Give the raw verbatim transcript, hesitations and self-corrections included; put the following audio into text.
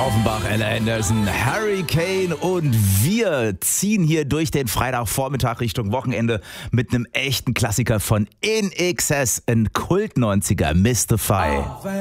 Offenbach, Ella Anderson, Hurricane und wir ziehen hier durch den Freitagvormittag Richtung Wochenende mit einem echten Klassiker von In Excess, ein Kult-neunziger, Mystify.